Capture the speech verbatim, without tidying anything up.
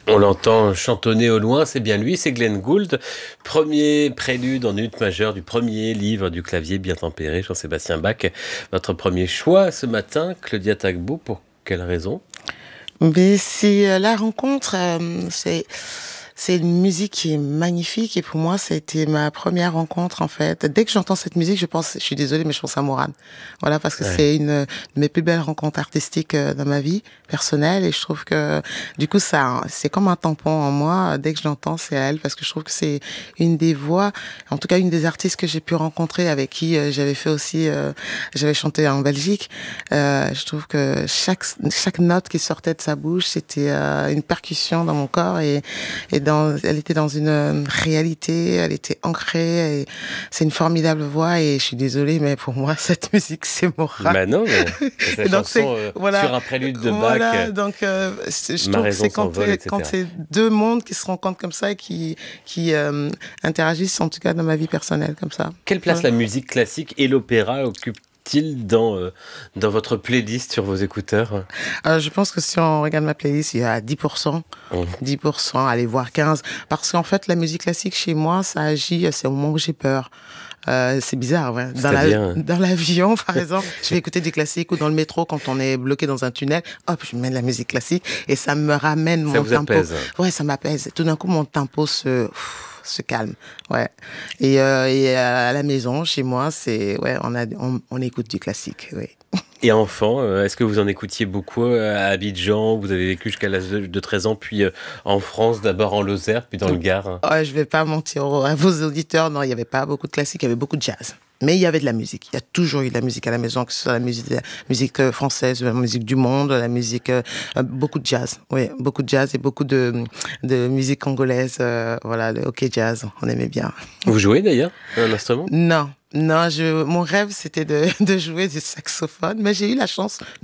On l'entend chantonner au loin, c'est bien lui, c'est Glenn Gould, premier prélude en ut majeur du premier livre du clavier bien tempéré, Jean-Sébastien Bach. Votre premier choix ce matin, Claudia Tagbo, pour quelle raison? Mais c'est euh, la rencontre, euh, c'est c'est une musique qui est magnifique et pour moi, ça a été ma première rencontre en fait. Dès que j'entends cette musique, je pense, je suis désolée, mais je pense à Morane. Voilà, parce que Ouais. c'est une de mes plus belles rencontres artistiques euh, dans ma vie personnelle et je trouve que du coup, ça, c'est comme un tampon en moi. Dès que je l'entends, c'est à elle parce que je trouve que c'est une des voix, en tout cas une des artistes que j'ai pu rencontrer avec qui euh, j'avais fait aussi, euh, j'avais chanté en Belgique. Euh, je trouve que chaque chaque note qui sortait de sa bouche, c'était euh, une percussion dans mon corps et et dans, elle était dans une euh, réalité, elle était ancrée. Et c'est une formidable voix et je suis désolée, mais pour moi cette musique c'est Morat. Bah non, mais c'est Et la donc c'est chanson euh, voilà, sur un prélude de Bach, euh, voilà. Donc euh, c'est- je Ma trouve que raison c'est quand s'envole, t'es- quand et cetera. c'est deux mondes qui se rencontrent comme ça et qui qui euh, interagissent en tout cas dans ma vie personnelle comme ça. Quelle place Voilà. la musique classique et l'opéra occupent-ils dans, euh, dans votre playlist sur vos écouteurs? Alors, je pense que si on regarde ma playlist, il y a dix pour cent. Hum. dix pour cent, allez voir quinze. Parce qu'en fait, la musique classique chez moi, ça agit, c'est au moment où j'ai peur. Euh, c'est bizarre, ouais. Dans la, C'est-à-dire? euh, dans l'avion, par exemple, je vais écouter du classique ou dans le métro quand on est bloqué dans un tunnel. Hop, je mets de la musique classique et ça me ramène Ça mon vous tempo. apaise? Ouais, ça m'apaise. Tout d'un coup, mon tempo se, pff, se calme. Ouais. Et, euh, et à la maison, chez moi, c'est, ouais, on a, on, on écoute du classique, oui. Et enfant, euh, est-ce que vous en écoutiez beaucoup euh, à Abidjan? Vous avez vécu jusqu'à l'âge de de treize ans, puis euh, en France, d'abord en Lozère, puis dans le Gard, hein. Ouais, je vais pas mentir aux- à vos auditeurs, non, il y avait pas beaucoup de classique, il y avait beaucoup de jazz. Mais il y avait de la musique. Il y a toujours eu de la musique à la maison, que ce soit la musique, la musique euh, française, la musique du monde, la musique, euh, euh, beaucoup de jazz. Oui, beaucoup de jazz et beaucoup de, de musique congolaise. Euh, voilà, le hockey jazz, on aimait bien. Vous jouez d'ailleurs un instrument? Non, non, je, mon rêve c'était de, de jouer du saxophone, mais j'ai eu la chance